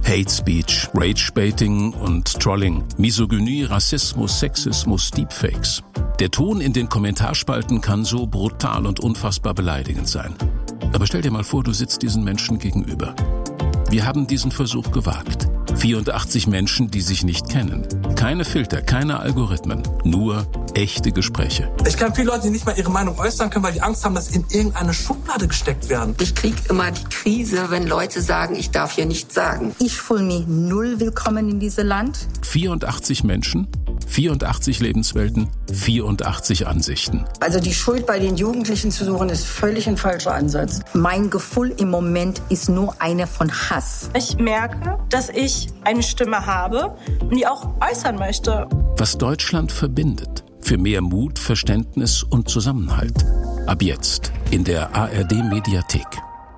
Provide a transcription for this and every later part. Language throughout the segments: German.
Hate Speech, Rage-Baiting und Trolling, Misogynie, Rassismus, Sexismus, Deepfakes. Der Ton in den Kommentarspalten kann so brutal und unfassbar beleidigend sein. Aber stell dir mal vor, du sitzt diesen Menschen gegenüber. Wir haben diesen Versuch gewagt. 84 Menschen, die sich nicht kennen. Keine Filter, keine Algorithmen, nur echte Gespräche. Ich kenne viele Leute, die nicht mal ihre Meinung äußern können, weil die Angst haben, dass sie in irgendeine Schublade gesteckt werden. Ich kriege immer die Krise, wenn Leute sagen, ich darf hier nichts sagen. Ich fühle mich null willkommen in diesem Land. 84 Menschen, 84 Lebenswelten, 84 Ansichten. Also die Schuld bei den Jugendlichen zu suchen, ist völlig ein falscher Ansatz. Mein Gefühl im Moment ist nur eine von Hass. Ich merke, dass ich eine Stimme habe und die auch äußern möchte. Was Deutschland verbindet. Für mehr Mut, Verständnis und Zusammenhalt. Ab jetzt in der ARD-Mediathek.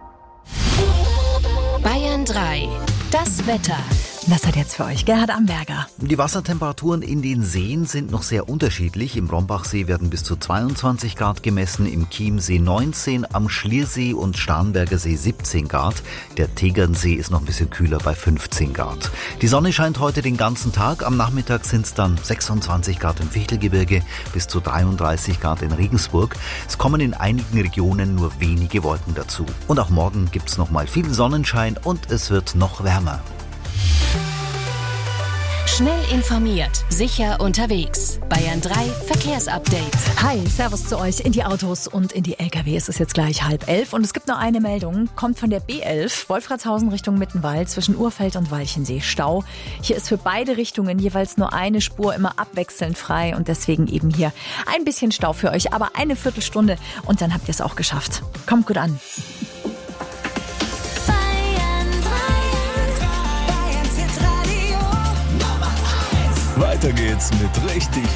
Bayern 3. Das Wetter. Das hat jetzt für euch Gerhard Amberger. Die Wassertemperaturen in den Seen sind noch sehr unterschiedlich. Im Brombachsee werden bis zu 22 Grad gemessen, im Chiemsee 19, am Schliersee und Starnberger See 17 Grad. Der Tegernsee ist noch ein bisschen kühler bei 15 Grad. Die Sonne scheint heute den ganzen Tag. Am Nachmittag sind es dann 26 Grad im Fichtelgebirge, bis zu 33 Grad in Regensburg. Es kommen in einigen Regionen nur wenige Wolken dazu. Und auch morgen gibt es noch mal viel Sonnenschein und es wird noch wärmer. Schnell informiert, sicher unterwegs. Bayern 3 Verkehrsupdate. Hi, Servus zu euch in die Autos und in die LKW. Es ist jetzt gleich 10:30 und es gibt noch eine Meldung. Kommt von der B11, Wolfratshausen Richtung Mittenwald, zwischen Urfeld und Walchensee Stau. Hier ist für beide Richtungen jeweils nur eine Spur, immer abwechselnd frei und deswegen eben hier ein bisschen Stau für euch. Aber eine Viertelstunde und dann habt ihr es auch geschafft. Kommt gut an. Weiter geht's mit richtig